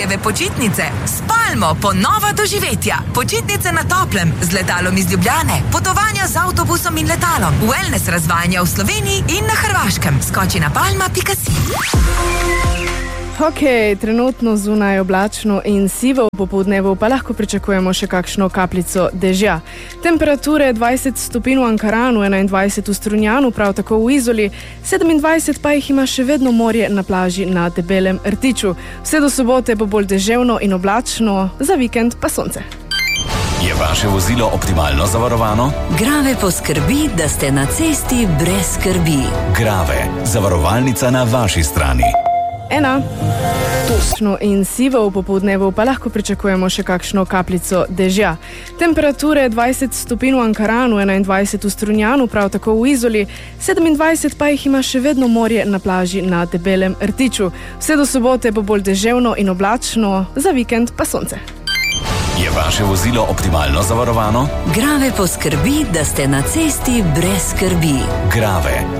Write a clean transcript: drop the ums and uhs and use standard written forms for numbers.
Krajeve počitnice. S Palmo ponova doživetja. Počitnice na toplem, z letalom iz Ljubljane. Potovanja z avtobusom in letalom. Wellness razvajanja v Sloveniji in na Hrvaškem. Skoči na palma.si. Ok, trenutno zunaj oblačno in sivo, v popoldnevu pa lahko pričakujemo še kakšno kapljico dežja. Temperature 20 stopinj v Ankaranu, 21 v Strunjanu, prav tako v Izoli, 27 pa jih ima še vedno morje na plaži na Debelem Rtiču. Vse do sobote bo bolj deževno in oblačno, za vikend pa sonce. Je vaše vozilo optimalno zavarovano? Grave poskrbi, da ste na cesti brez skrbi. Grave, zavarovalnica na vaši strani. Točno in sivo, v popoldnevu pa lahko pričakujemo še kakšno kapljico dežja. Temperature 20 stopinj v Ankaranu, 21 v Strunjanu, prav tako v Izoli, 27 pa jih ima še vedno morje na plaži na Debelem Rtiču. Vse do sobote bo bolj deževno in oblačno, za vikend pa sonce. Je vaše vozilo optimalno zavarovano? Grave poskrbi, da ste na cesti brez skrbi. Grave.